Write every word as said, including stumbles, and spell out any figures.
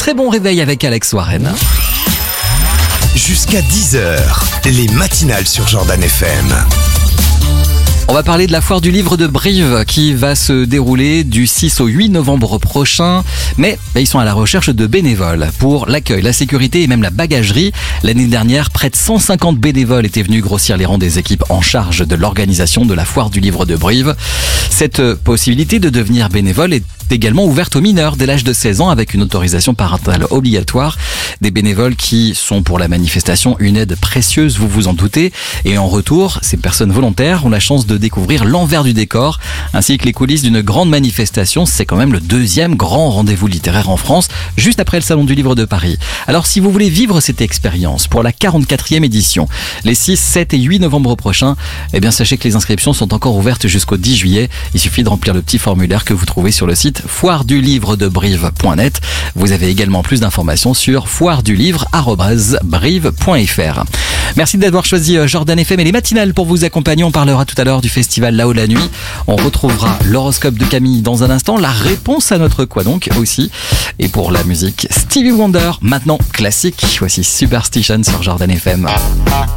très bon réveil avec Alex Warren. Jusqu'à dix heures, les matinales sur Jordan F M. On va parler de la foire du livre de Brive qui va se dérouler du six au huit novembre prochain. Mais ils sont à la recherche de bénévoles pour l'accueil, la sécurité et même la bagagerie. L'année dernière, près de cent cinquante bénévoles étaient venus grossir les rangs des équipes en charge de l'organisation de la foire du livre de Brive. Cette possibilité de devenir bénévole est également ouverte aux mineurs dès l'âge de seize ans avec une autorisation parentale obligatoire. Des bénévoles qui sont pour la manifestation une aide précieuse, vous vous en doutez. Et en retour, ces personnes volontaires ont la chance de découvrir l'envers du décor ainsi que les coulisses d'une grande manifestation. C'est quand même le deuxième grand rendez-vous littéraire en France, juste après le Salon du Livre de Paris. Alors si vous voulez vivre cette expérience pour la quarante-quatrième édition, les six, sept et huit novembre prochains, eh bien sachez que les inscriptions sont encore ouvertes jusqu'au dix juillet. Il suffit de remplir le petit formulaire que vous trouvez sur le site foire du livre de brive point net. Vous avez également plus d'informations sur foire du livre arobase brive point f r. Merci d'avoir choisi Jordan F M et les matinales pour vous accompagner. On parlera tout à l'heure du festival Là-haut la nuit. On retrouvera l'horoscope de Camille dans un instant, la réponse à notre quoi donc aussi. Et pour la musique, Stevie Wonder, maintenant classique. Voici Superstition sur Jordan F M.